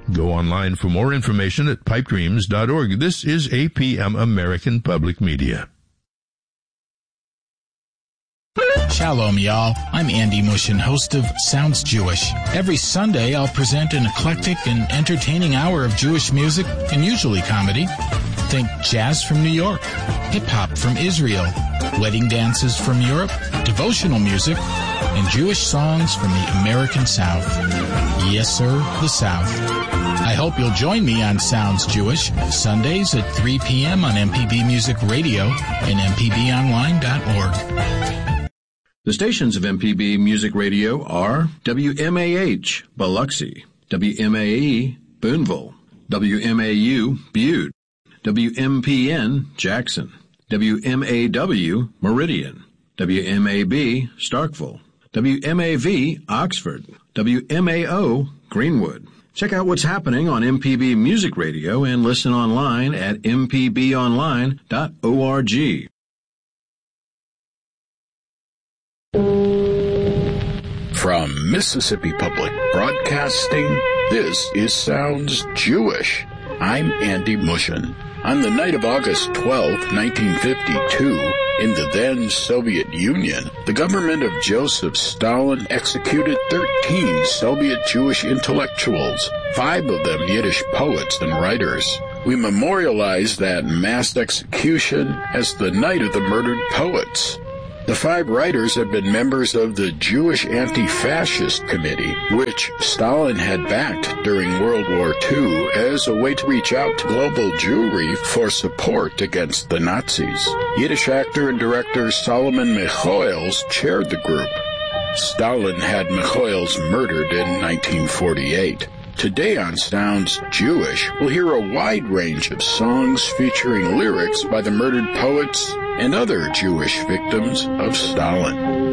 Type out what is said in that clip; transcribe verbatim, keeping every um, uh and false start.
Go online for more information at pipe dreams dot org. This is A P M American Public Media. Shalom, y'all. I'm Andy Mushin, host of Sounds Jewish. Every Sunday, I'll present an eclectic and entertaining hour of Jewish music, and usually comedy. Think jazz from New York, hip-hop from Israel, wedding dances from Europe, devotional music, and Jewish songs from the American South. Yes, sir, the South. I hope you'll join me on Sounds Jewish, Sundays at three p.m. on M P B Music Radio and m p b online dot org. The stations of M P B Music Radio are W M A H, Biloxi, W M A E, Boonville, W M A U, Butte, W M P N, Jackson, W M A W, Meridian, W M A B, Starkville, W M A V, Oxford, W M A O, Greenwood. Check out what's happening on M P B Music Radio and listen online at m p b online dot org. From Mississippi Public Broadcasting, this is Sounds Jewish. I'm Andy Mushin. On the night of August twelfth, nineteen fifty-two, in the then Soviet Union, the government of Joseph Stalin executed thirteen Soviet Jewish intellectuals, five of them Yiddish poets and writers. We memorialize that mass execution as the Night of the Murdered Poets. The five writers had been members of the Jewish Anti-Fascist Committee, which Stalin had backed during World War Two as a way to reach out to global Jewry for support against the Nazis. Yiddish actor and director Solomon Michoels chaired the group. Stalin had Michoels murdered in nineteen forty-eight. Today on Sounds Jewish, we'll hear a wide range of songs featuring lyrics by the murdered poets and other Jewish victims of Stalin.